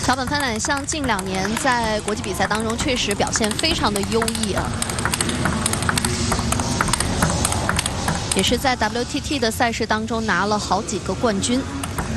桥本帆乃相近2年在国际比赛当中确实表现非常的优异啊，也是在 WTT 的赛事当中拿了好几个冠军。